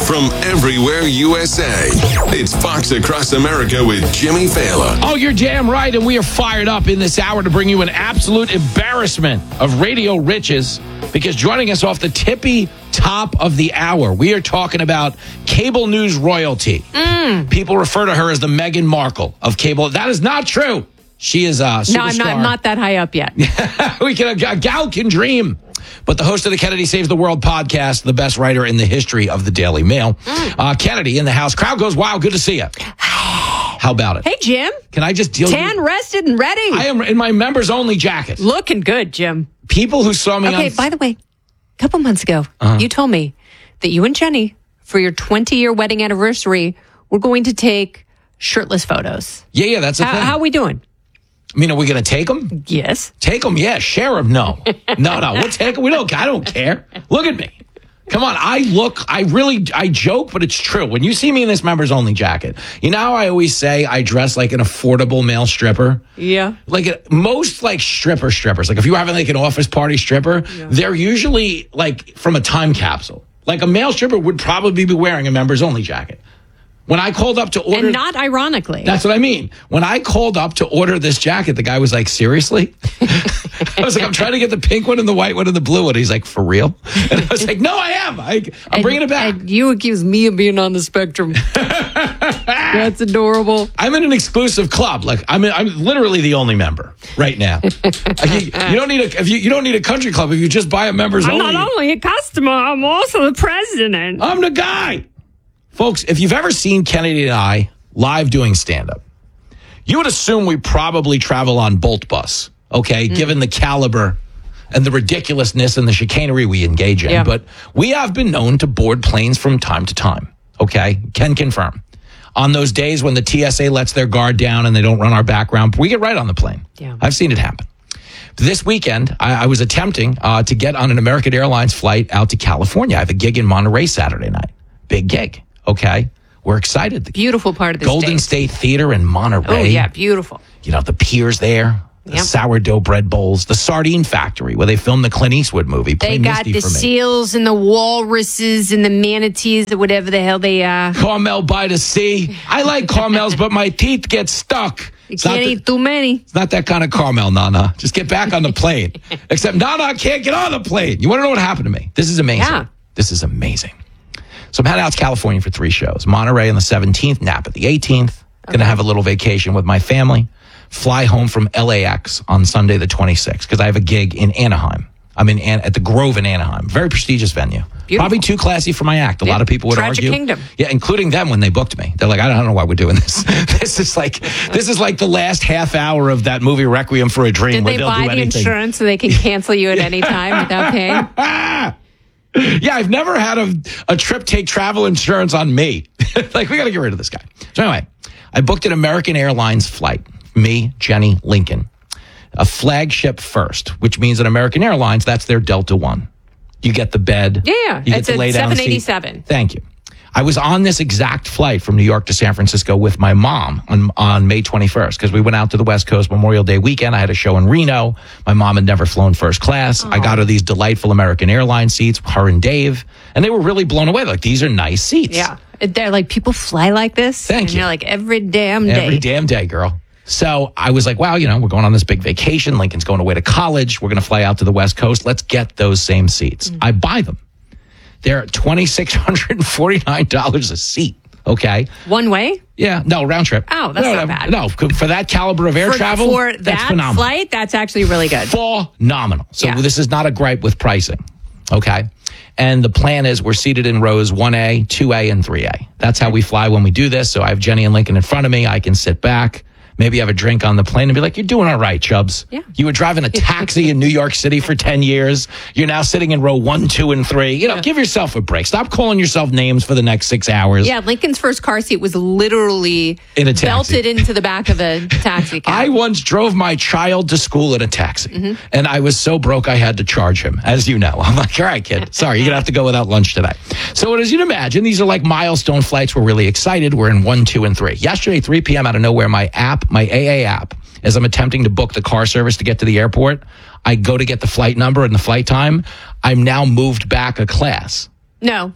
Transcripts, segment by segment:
from everywhere USA. It's Fox Across America with Jimmy Fallon. Oh, you're damn right, and we are fired up in this hour to bring you an absolute embarrassment of radio riches, because joining us off the tippy top of the hour, we are talking about cable news royalty. People refer to her as the Meghan Markle of cable. That is not true. She is a superstar. No, I'm not that high up yet. A gal can dream. But the host of the Kennedy Saves the World podcast, the best writer in the history of the Daily Mail, Kennedy in the house. Crowd goes wild. Good to see you. How about it? Hey, Jim. Can I just deal Tan, rested, and ready. I am in my members only jacket. Looking good, Jim. People who saw me Okay, by the way, a couple months ago, you told me that you and Jenny, for your 20-year wedding anniversary, were going to take shirtless photos. Yeah, that's a thing. How are we doing? I mean, are we going to take them? Yes. Take them, yeah. Share them, no. No, we'll take them. I don't care. Look at me. Come on, I joke, but it's true. When you see me in this members only jacket, you know how I always say I dress like an affordable male stripper? Yeah. Like most like strippers. Like if you were having like an office party stripper, they're usually like from a time capsule. Like a male stripper would probably be wearing a members only jacket. When I called up to order... And not ironically. That's what I mean. When I called up to order this jacket, the guy was like, seriously? I was like, I'm trying to get the pink one and the white one and the blue one. He's like, for real? And I was like, no, I am. I'm bringing it back. And you accuse me of being on the spectrum. That's adorable. I'm in an exclusive club. Like I'm literally the only member right now. You don't need a country club if you just buy a members only. I'm not only a customer, I'm also the president. I'm the guy. Folks, if you've ever seen Kennedy and I live doing stand-up, you would assume we probably travel on Bolt Bus, okay, given the caliber and the ridiculousness and the chicanery we engage in. Yeah. But we have been known to board planes from time to time, okay? Can confirm. On those days when the TSA lets their guard down and they don't run our background, we get right on the plane. Yeah. I've seen it happen. This weekend, I was attempting to get on an American Airlines flight out to California. I have a gig in Monterey Saturday night. Big gig. Okay, we're excited. The beautiful part of the Golden State Theater in Monterey. Oh, yeah, beautiful. You know, the piers there, the sourdough bread bowls, the Sardine Factory where they filmed the Clint Eastwood movie. They got the seals and the walruses and the manatees or whatever the hell they are. Carmel by the sea. I like caramels, but my teeth get stuck. You can't eat too many. It's not that kind of caramel, Nana. Just get back on the plane. Except Nana can't get on the plane. You want to know what happened to me? This is amazing. Yeah. This is amazing. So I'm heading out to California for 3 shows. Monterey on the 17th, Napa the 18th. Going to have a little vacation with my family. Fly home from LAX on Sunday the 26th because I have a gig in Anaheim. I'm at the Grove in Anaheim. Very prestigious venue. Beautiful. Probably too classy for my act. A lot of people would Tragic argue. Kingdom. Yeah, including them when they booked me. They're like, I don't know why we're doing this. This is like the last half hour of that movie Requiem for a Dream. Did where they they'll buy do the anything. insurance so they can cancel you at any time without paying? Yeah, I've never had a trip take travel insurance on me. Like, we got to get rid of this guy. So anyway, I booked an American Airlines flight. Me, Jenny, Lincoln. A flagship first, which means at American Airlines, that's their Delta One. You get the bed. Yeah, you get it's the a lay down 787. seat. Thank you. I was on this exact flight from New York to San Francisco with my mom on May 21st because we went out to the West Coast Memorial Day weekend. I had a show in Reno. My mom had never flown first class. I got her these delightful American Airlines seats, her and Dave, and they were really blown away. Like, these are nice seats. Yeah. They're like, people fly like this? Thank you. You're like, every damn day. Every damn day, girl. So I was like, wow, we're going on this big vacation. Lincoln's going away to college. We're going to fly out to the West Coast. Let's get those same seats. I buy them. They're $2,649 a seat. Okay. One way? Yeah. No, round trip. Oh, that's not bad. No, for that caliber of air travel, for that's that phenomenal. flight, that's actually really good. Phenomenal. So Yeah. this is not a gripe with pricing. Okay. And the plan is we're seated in rows 1A, 2A, and 3A. That's how we fly when we do this. So I have Jenny and Lincoln in front of me. I can sit back. Maybe have a drink on the plane and be like, you're doing all right, Chubbs. Yeah. You were driving a taxi in New York City for 10 years. You're now sitting in row 1, 2, and 3. Give yourself a break. Stop calling yourself names for the next 6 hours. Yeah, Lincoln's first car seat was literally In a taxi. belted into the back of a taxi cab. I once drove my child to school in a taxi, and I was so broke I had to charge him, as you know. I'm like, all right, kid, sorry, you're going to have to go without lunch today. So as you'd imagine, these are like milestone flights. We're really excited. We're in 1, 2, and 3. Yesterday, 3 p.m. out of nowhere, my AA app, as I'm attempting to book the car service to get to the airport, I go to get the flight number and the flight time. I'm now moved back a class. No.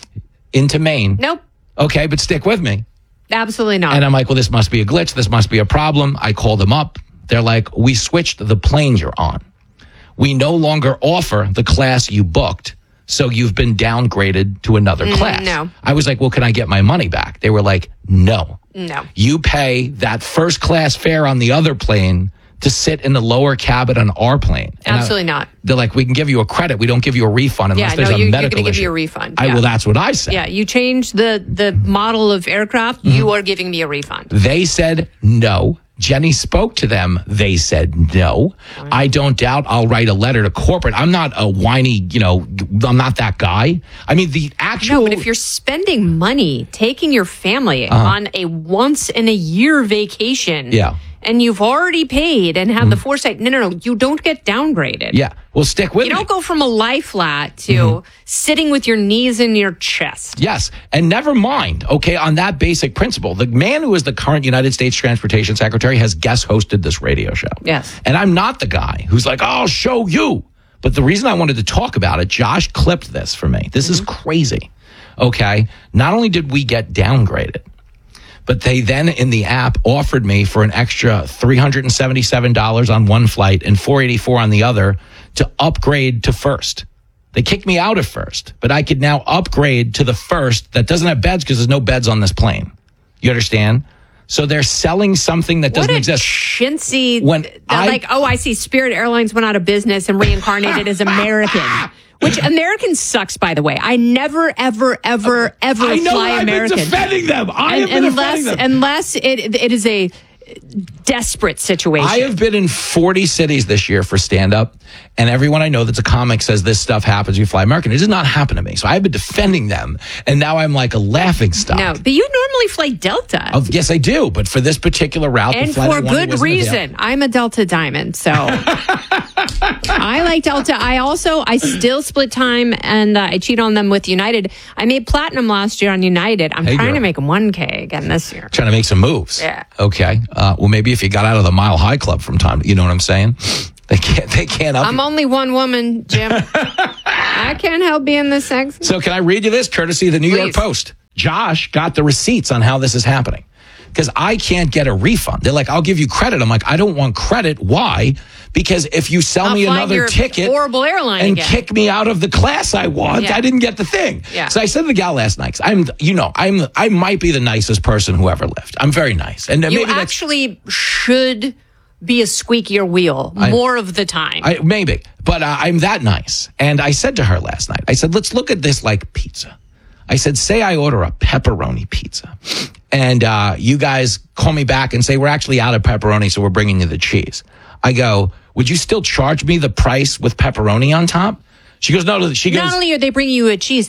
into Maine. Nope. Okay, but stick with me. Absolutely not. And I'm like, well, this must be a glitch. This must be a problem. I called them up. They're like, we switched the plane you're on. We no longer offer the class you booked, so you've been downgraded to another class. No. I was like, well, can I get my money back? They were like, no. No. You pay that first class fare on the other plane to sit in the lower cabin on our plane. And Absolutely not. They're like, we can give you a credit. We don't give you a refund unless there's a you're medical going to give issue. you a refund. Well, that's what I said. Yeah, you change the model of aircraft, you are giving me a refund. They said no. Jenny spoke to them. They said no. I don't doubt I'll write a letter to corporate. I'm not a whiny, I'm not that guy. I mean, the actual... No, but if you're spending money, taking your family on a once-in-a-year vacation... Yeah. And you've already paid and have the foresight. No. You don't get downgraded. Yeah. Well, stick with me. You don't go from a lie flat to sitting with your knees in your chest. Yes. And never mind, okay, on that basic principle, the man who is the current United States Transportation Secretary has guest hosted this radio show. Yes. And I'm not the guy who's like, I'll show you. But the reason I wanted to talk about it, Josh clipped this for me. This is crazy. Okay. Not only did we get downgraded, but they then in the app offered me for an extra $377 on one flight and $484 on the other to upgrade to first. They kicked me out of first, but I could now upgrade to the first that doesn't have beds because there's no beds on this plane. You understand? So they're selling something that doesn't exist. Chintzy. When I see Spirit Airlines went out of business and reincarnated as American. Which American sucks, by the way. I never, ever fly American. Been defending them. I have been defending them. Unless it is a desperate situation. I have been in 40 cities this year for stand-up, and everyone I know that's a comic says this stuff happens. You fly American. It does not happen to me. So I've been defending them, and now I'm like a laughing stock. No, but you normally fly Delta. Oh, yes, I do. But for this particular route, and for good reason. I'm a Delta Diamond, so I like Delta. I still split time, and I cheat on them with United. I made platinum last year on United. I'm trying to make 1K again this year. Trying to make some moves. Yeah. Okay. Well, maybe if you got out of the Mile High Club from time, you know what I'm saying? They can't up. I'm only one woman, Jim. I can't help being the sexy. So can I read you this courtesy of the New York Post? Josh got the receipts on how this is happening. Because I can't get a refund. They're like, I'll give you credit. I'm like, I don't want credit. Why? Because if you sell me another ticket horrible airline and again. kick me out of the class I want, I didn't get the thing. Yeah. So I said to the gal last night, I might be the nicest person who ever lived. I'm very nice. And you actually should be a squeakier wheel more of the time. Maybe. But I'm that nice. And I said to her last night, I said, let's look at this like pizza. I said, say I order a pepperoni pizza and you guys call me back and say, we're actually out of pepperoni, so we're bringing you the cheese. I go, would you still charge me the price with pepperoni on top? She goes, no. She goes, not only are they bringing you a cheese,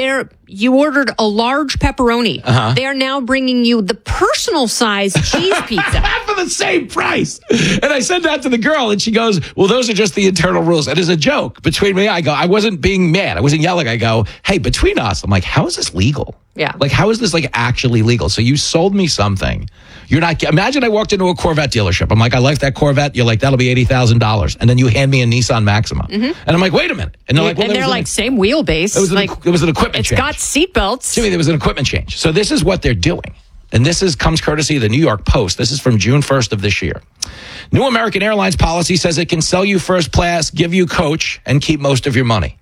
you ordered a large pepperoni. They are now bringing you the personal size cheese pizza. For the same price. And I said that to the girl, and she goes, well, those are just the internal rules. It is a joke. Between me, I go, I wasn't being mad. I wasn't yelling. I go, hey, between us, I'm like, how is this legal? Yeah. Like, how is this like actually legal? So you sold me something. You're not, imagine I walked into a Corvette dealership. I'm like, I like that Corvette. You're like, that'll be $80,000. And then you hand me a Nissan Maxima. And I'm like, wait a minute. And they're like, well, same wheelbase. It was an equipment change. It's got seatbelts. Jimmy, there was an equipment change. So this is what they're doing. And this comes courtesy of the New York Post. This is from June 1st of this year. New American Airlines policy says it can sell you first class, give you coach, and keep most of your money.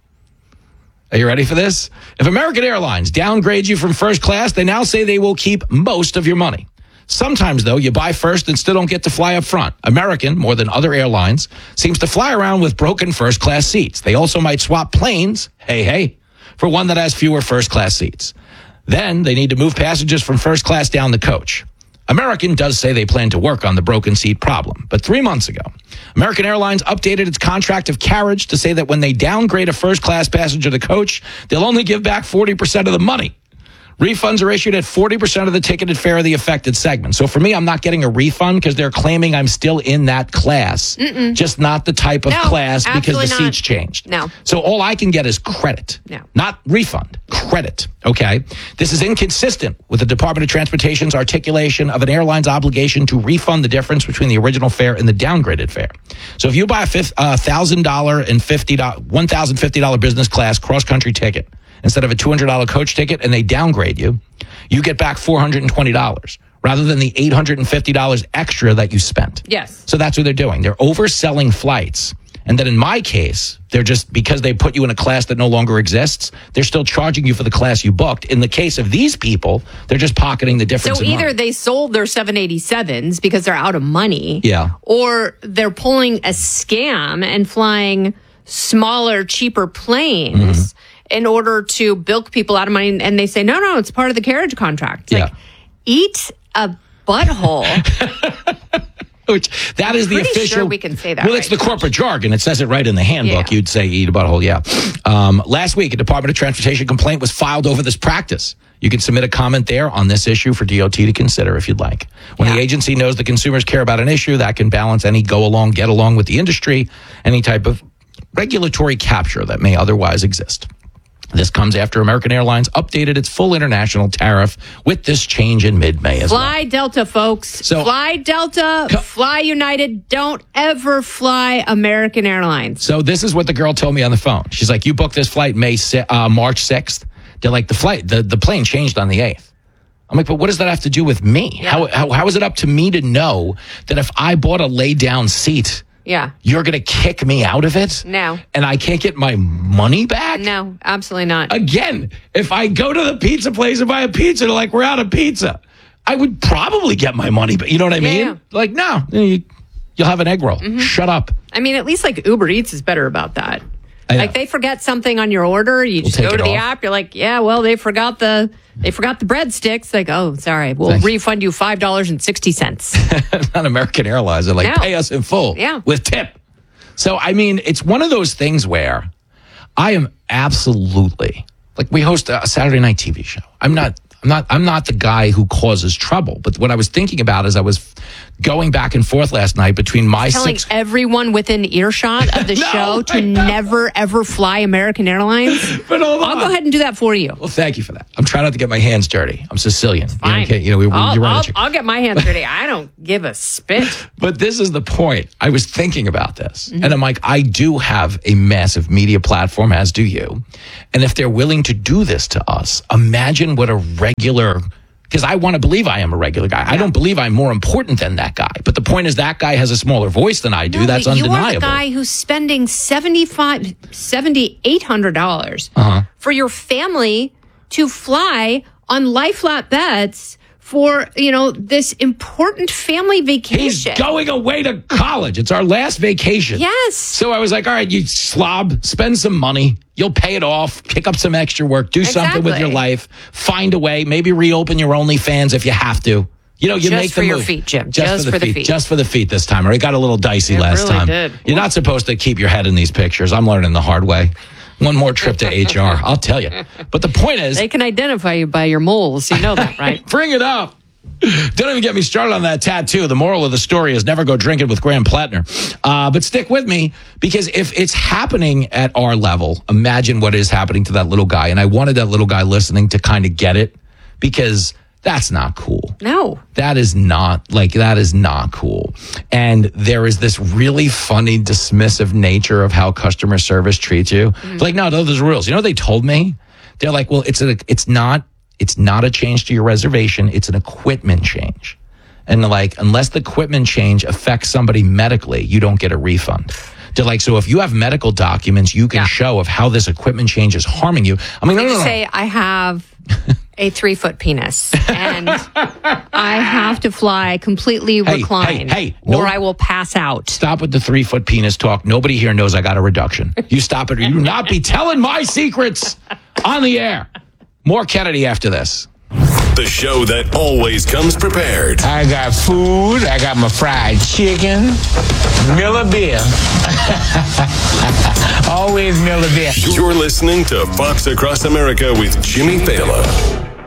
Are you ready for this? If American Airlines downgrades you from first class, they now say they will keep most of your money. Sometimes, though, you buy first and still don't get to fly up front. American, more than other airlines, seems to fly around with broken first-class seats. They also might swap planes, hey, for one that has fewer first-class seats. Then they need to move passengers from first class down the coach. American does say they plan to work on the broken seat problem. But 3 months ago, American Airlines updated its contract of carriage to say that when they downgrade a first-class passenger to coach, they'll only give back 40% of the money. Refunds are issued at 40% of the ticketed fare of the affected segment. So for me, I'm not getting a refund because they're claiming I'm still in that class, just not the type of class because the seats changed. No. So all I can get is credit, not refund, credit. Okay. This is inconsistent with the Department of Transportation's articulation of an airline's obligation to refund the difference between the original fare and the downgraded fare. So if you buy a $1,050 business class cross-country ticket, instead of a $200 coach ticket and they downgrade you, you get back $420 rather than the $850 extra that you spent. Yes. So that's what they're doing. They're overselling flights. And then in my case, they're just, because they put you in a class that no longer exists, they're still charging you for the class you booked. In the case of these people, they're just pocketing the difference. So in either money. they sold their 787s because they're out of money. Yeah. Or they're pulling a scam and flying smaller, cheaper planes in order to bilk people out of money. And they say, no, it's part of the carriage contract. It's like, eat a butthole. Which that is the Pretty official. sure we can say that. Well, it's the corporate jargon. It says it right in the handbook. Yeah. You'd say eat a butthole. Yeah. Last week, a Department of Transportation complaint was filed over this practice. You can submit a comment there on this issue for DOT to consider if you'd like. When the agency knows the consumers care about an issue, that can balance any get along with the industry, any type of regulatory capture that may otherwise exist. This comes after American Airlines updated its full international tariff with this change in mid-May as well. Fly Delta, folks. So- fly Delta, fly United. Don't ever fly American Airlines. So this is what the girl told me on the phone. She's like, you booked this flight March 6th. They're like, the plane changed on the 8th. I'm like, but what does that have to do with me? Yeah. How is it up to me to know that if I bought a lay down seat, Yeah. you're going to kick me out of it? No. And I can't get my money back? No, absolutely not. Again, if I go to the pizza place and buy a pizza, they're like, we're out of pizza, I would probably get my money back. You know what I mean? Yeah. Like, no, you'll have an egg roll. Shut up. I mean, at least like Uber Eats is better about that. I know. Like they forget something on your order, you just take go to it the off. app. You're like, yeah, well, they forgot the breadsticks. Like, oh, sorry, we'll Thanks. refund you $5.60. Not American Airlines. They're like, No. pay us in full Yeah. with tip. So, I mean, it's one of those things where I am absolutely like, we host a Saturday night TV show. I'm not the guy who causes trouble. But what I was thinking about is I was going back and forth last night between my Telling everyone within earshot of the No, show I to know. never, ever fly American Airlines. But hold I'll on. go ahead and do that for you. Well, thank you for that. I'm trying not to get my hands dirty. I'm Sicilian. Fine. You're right. I'll get my hands dirty. I don't give a spit. But this is the point. I was thinking about this, and I'm like, I do have a massive media platform, as do you. And if they're willing to do this to us, imagine what a regular, because I want to believe I am a regular guy. I don't believe I'm more important than that guy. But the point is that guy has a smaller voice than I do. No, That's but undeniable. You are the guy who's spending $800 for your family to fly on lie flat beds for, this important family He's vacation. going away to college. It's our last vacation. Yes. So I was like, all right, you slob, spend some money. You'll pay it off, pick up some extra work, do something with your Exactly. life, find a way, maybe reopen your OnlyFans if you have to. You Just make for the your move. feet, Jim. Just for the feet. Just for the feet this time. Or it got a little dicey It last really time. did. You're not supposed to keep your head in these pictures. I'm learning the hard way. One more trip to HR, I'll tell you. But the point is, They can identify you by your moles. You know that, right? bring it up. Don't even get me started on that tattoo. The moral of the story is never go drinking with Graham Plattner. But stick with me, because if it's happening at our level, imagine what is happening to that little guy. And I wanted that little guy listening to kind of get it, because that's not cool. No. That is not cool. And there is this really funny, dismissive nature of how customer service treats you. Like, no, those are rules. You know what they told me? They're like, well, it's not a change to your reservation. It's an equipment change. And they're like, unless the equipment change affects somebody medically, you don't get a refund. They're like, so if you have medical documents, you can show of how this equipment change is harming you. I mean, no. Say, I have a 3-foot penis and I have to fly completely reclined no. or I will pass out. Stop with the 3-foot penis talk. Nobody here knows I got a reduction. You stop it, or you do not be telling my secrets on the air. More Kennedy after this. The show that always comes prepared. I got food. I got my fried chicken. Miller beer. Always Miller beer. You're listening to Fox Across America with Jimmy Fallon.